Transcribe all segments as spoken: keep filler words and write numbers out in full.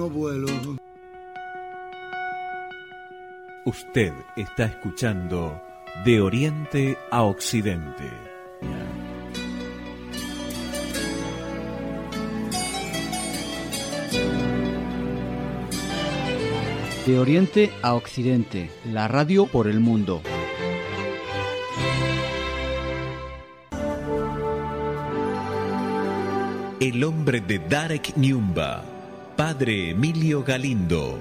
no vuelo. Usted está escuchando De Oriente a Occidente. De Oriente a Occidente, la radio por el mundo. El hombre de Darek Nyumba, Padre Emilio Galindo.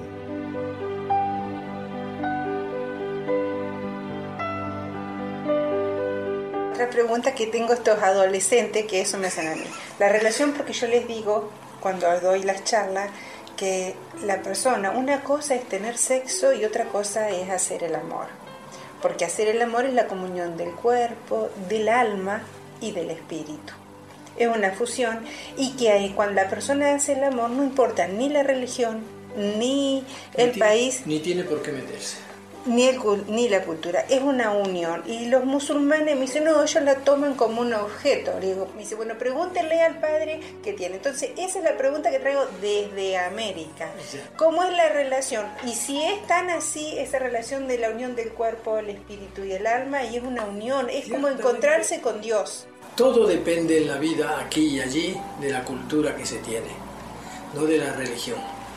Otra pregunta que tengo estos adolescentes, que eso me hacen a mí. La relación, porque yo les digo, cuando doy las charlas, que la persona, una cosa es tener sexo y otra cosa es hacer el amor. Porque hacer el amor es la comunión del cuerpo, del alma y del espíritu. Es una fusión, y que hay, cuando la persona hace el amor no importa ni la religión, ni el ni país, tiene, ni tiene por qué meterse, ni, el, ni la cultura, es una unión. Y los musulmanes me dicen, no, ellos la toman como un objeto. Le digo, me dice, bueno, pregúntenle al padre qué tiene. Entonces esa es la pregunta que traigo desde América. ¿Cómo es la relación? Y si es tan así, esa relación de la unión del cuerpo, el espíritu y el alma, y es una unión, es como encontrarse con Dios. Todo depende en la vida, aquí y allí, de la cultura que se tiene, no de la religión.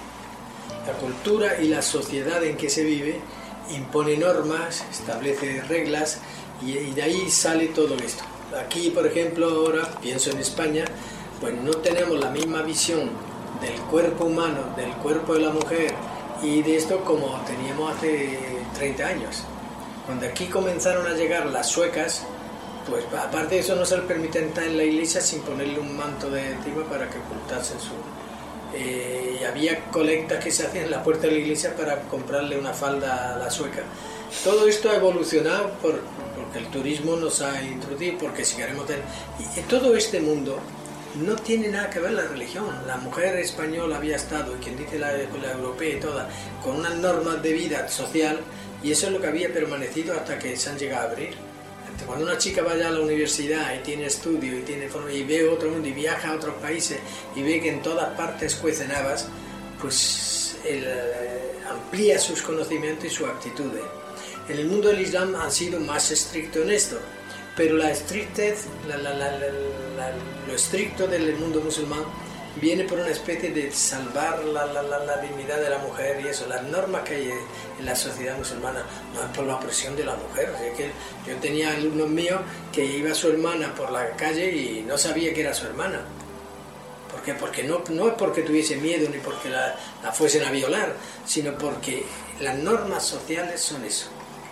La cultura y la sociedad en que se vive impone normas, establece reglas, y, y de ahí sale todo esto. Aquí, por ejemplo, ahora, pienso en España, pues no tenemos la misma visión del cuerpo humano, del cuerpo de la mujer y de esto como teníamos hace treinta años. Cuando aquí comenzaron a llegar las suecas, pues aparte de eso no se les permite entrar en la iglesia sin ponerle un manto de encima para que ocultasen su... Eh, y había colectas que se hacían en la puerta de la iglesia para comprarle una falda a la sueca. Todo esto ha evolucionado por, porque el turismo nos ha introducido, porque si queremos tener... Y en todo este mundo no tiene nada que ver la religión. La mujer española había estado, y quien dice la, la europea y toda, con unas normas de vida social, y eso es lo que había permanecido hasta que se han llegado a abrir. Cuando una chica vaya a la universidad y tiene estudio y tiene y ve otro mundo y viaja a otros países y ve que en todas partes cuecen habas, pues él, eh, amplía sus conocimientos y sus actitudes. En el mundo del Islam han sido más estrictos en esto, pero la estrictez, la, la, la, la, la, lo estricto del mundo musulmán viene por una especie de salvar la, la, la, la dignidad de la mujer y eso. Las normas que hay en la sociedad musulmana no es por la opresión de la mujer. O sea, que yo tenía alumnos míos que iba su hermana por la calle y no sabía que era su hermana. ¿Por qué? Porque no, no es porque tuviese miedo ni porque la, la fuesen a violar, sino porque las normas sociales son eso.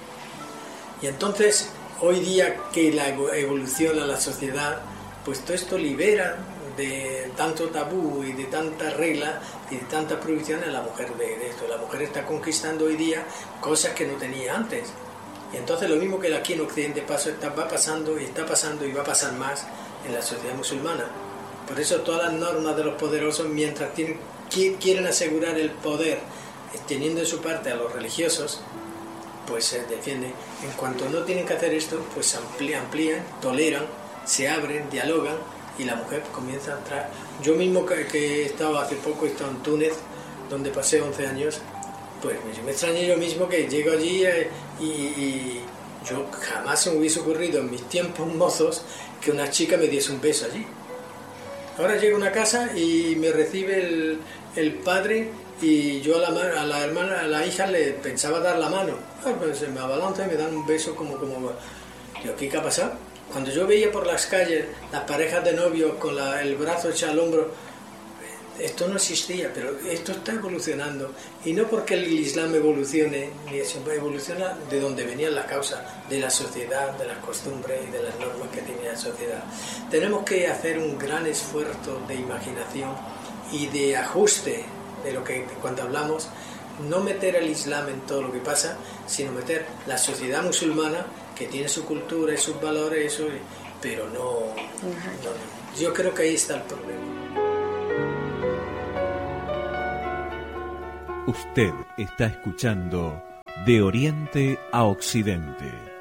Y entonces, hoy día que la evoluciona la sociedad, pues todo esto libera de tanto tabú y de tanta regla y de tanta prohibición a la mujer de, de esto. La mujer está conquistando hoy día cosas que no tenía antes. Y entonces lo mismo que aquí en Occidente pasó, está, va pasando y está pasando y va a pasar más en la sociedad musulmana. Por eso todas las normas de los poderosos, mientras tienen, quieren asegurar el poder teniendo en su parte a los religiosos, pues se defienden. En cuanto no tienen que hacer esto, pues amplían, amplían, toleran, se abren, dialogan, y la mujer comienza a entrar. Yo mismo que, que he estado hace poco, he estado en Túnez, donde pasé once años, pues me, me extrañé yo mismo que llego allí eh, y, y yo jamás se me hubiese ocurrido en mis tiempos mozos que una chica me diese un beso allí. Ahora llego a una casa y me recibe el, el padre, y yo a la, a la hermana, a la hija le pensaba dar la mano. Ah, pues se me abalanza y me dan un beso como... como yo, ¿qué ha pasado? Cuando yo veía por las calles las parejas de novios con la, el brazo echado al hombro, esto no existía, pero esto está evolucionando. Y no porque el Islam evolucione, ni eso, evoluciona de donde venían las causas, de la sociedad, de las costumbres y de las normas que tiene la sociedad. Tenemos que hacer un gran esfuerzo de imaginación y de ajuste de lo que cuando hablamos, no meter el Islam en todo lo que pasa, sino meter la sociedad musulmana, que tiene su cultura y sus valores, eso, pero no, no, yo creo que ahí está el problema. Usted está escuchando De Oriente a Occidente.